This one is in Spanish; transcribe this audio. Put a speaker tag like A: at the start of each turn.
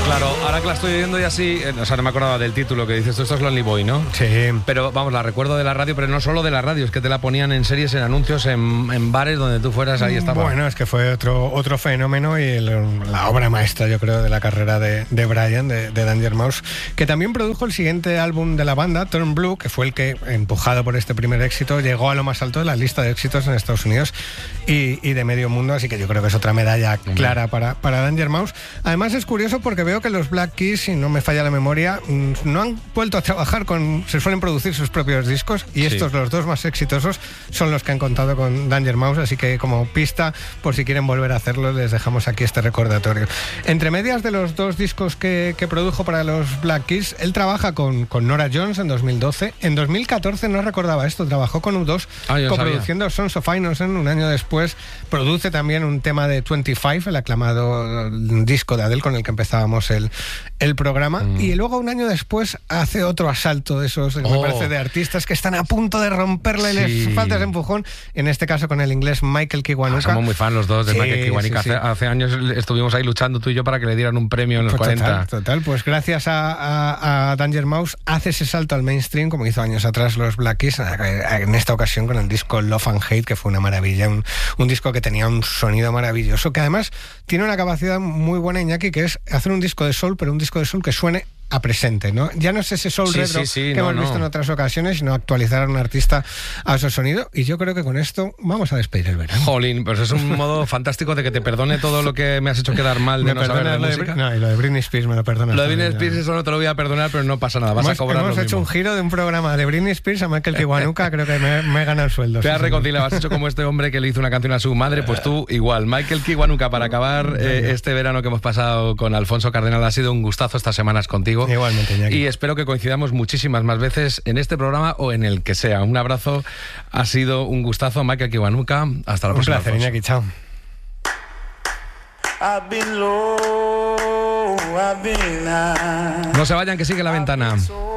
A: Claro, ahora que la estoy oyendo y así, o sea, no me acordaba del título que dices, esto es Lonely Boy, ¿no?
B: Sí.
A: Pero vamos, la recuerdo de la radio, pero no solo de la radio, es que te la ponían en series, en anuncios, en bares, donde tú fueras, ahí estaba.
B: Bueno, es que fue otro fenómeno y la obra maestra, yo creo, de la carrera de Brian, de Danger Mouse, que también produjo el siguiente álbum de la banda, Turn Blue, que fue el que, empujado por este primer éxito, llegó a lo más alto de la lista de éxitos en Estados Unidos y de medio mundo, así que yo creo que es otra medalla clara para Danger Mouse. Además es curioso porque veo que los Black Keys, si no me falla la memoria, no han vuelto a trabajar se suelen producir sus propios discos y estos, los dos más exitosos, son los que han contado con Danger Mouse, así que como pista, por si quieren volver a hacerlo, les dejamos aquí este recordatorio. Entre medias de los dos discos que produjo para los Black Keys, él trabaja con Norah Jones en 2012. En 2014, no recordaba esto, trabajó con U2 coproduciendo Sons of Innocence. Un año después produce también un tema de 25, el aclamado disco de Adele con el que empezábamos el programa. Y luego un año después hace otro asalto de esos, me parece, de artistas que están a punto de romperla y les falta ese empujón, en este caso con el inglés Michael Kiwanuka.
A: Somos muy fan los dos de Michael Kiwanuka. Hace años estuvimos ahí luchando tú y yo para que le dieran un premio en los 40.
B: Total, pues gracias a Danger Mouse hace ese salto al mainstream, como hizo años atrás los Black Keys, en esta ocasión con el disco Love and Hate, que fue una maravilla, un disco que tenía un sonido maravilloso, que además tiene una capacidad muy buena, Iñaki, que es hacer un disco de soul, pero un disco de soul que suene a presente, ¿no? Ya no es ese soul retro que hemos visto en otras ocasiones, sino actualizar a un artista a su sonido, y yo creo que con esto vamos a despedir el verano.
A: Jolín, pues es un modo fantástico de que te perdone todo lo que me has hecho quedar mal de no saber de música.
B: No, y lo de Britney Spears me lo perdonas.
A: Lo de Britney Spears eso no te lo voy a perdonar, pero no pasa nada, vas a cobrar lo mismo.
B: Hemos hecho un giro de un programa de Britney Spears a Michael Kiwanuka, creo que me he ganado el sueldo.
A: Te has reconciliado, has hecho como este hombre que le hizo una canción a su madre, pues tú igual. Michael Kiwanuka, para acabar este verano que hemos pasado con Alfonso Cardenal, ha sido un gustazo estas semanas contigo.
B: Igualmente, Iñaki.
A: Y espero que coincidamos muchísimas más veces en este programa o en el que sea. Un abrazo, ha sido un gustazo, Michael Kiwanuka. Hasta la próxima.
B: Un placer, Iñaki, chao.
A: No se vayan, que sigue La Ventana.